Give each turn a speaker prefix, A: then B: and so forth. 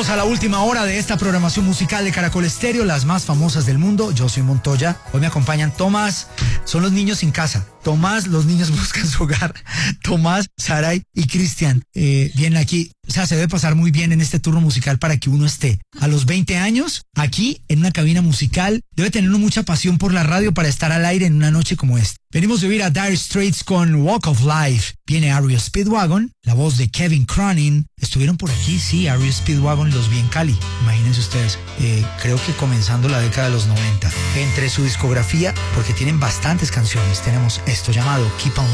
A: Llegamos a la última hora de esta programación musical de Caracol Estéreo, las más famosas del mundo. Yo soy Montoya. Hoy me acompañan Tomás, son los niños sin casa. Tomás, los niños buscan su hogar. Tomás, Saray y Cristian vienen aquí. O sea, se debe pasar muy bien en este turno musical para que uno esté a los 20 años aquí en una cabina musical. Debe tener uno mucha pasión por la radio para estar al aire en una noche como esta. Venimos de oír a Dire Straits con Walk of Life. Viene R.E.O. Speedwagon, la voz de Kevin Cronin. Estuvieron por aquí, sí, R.E.O. Speedwagon, los vi en Cali. Imagínense ustedes, creo que comenzando la década de los 90. Entre su discografía, porque tienen bastantes canciones, tenemos esto llamado Keep On